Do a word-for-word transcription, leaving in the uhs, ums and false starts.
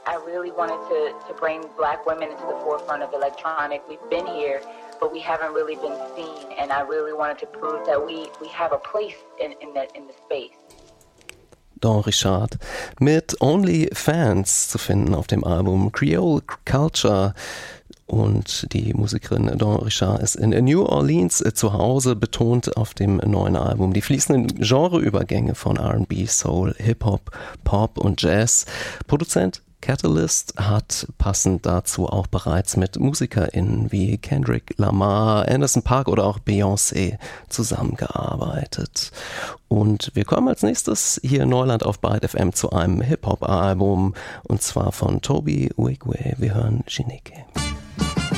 I really wanted to, to bring Black women into the forefront of electronic. We've been here, but we haven't really been seen, and I really wanted to prove that we, we have a place in, in, the, in the space. Dawn Richard mit Only Fans zu finden auf dem Album Creole Culture. Und die Musikerin Dawn Richard ist in New Orleans zu Hause, betont auf dem neuen Album die fließenden Genreübergänge von R and B, Soul, Hip-Hop, Pop und Jazz. Produzent Catalyst hat passend dazu auch bereits mit MusikerInnen wie Kendrick Lamar, Anderson .Paak oder auch Beyoncé zusammengearbeitet. Und wir kommen als nächstes hier in Neuland auf Byte F M zu einem Hip-Hop-Album, und zwar von Toby Wigwe. Wir hören Shinike.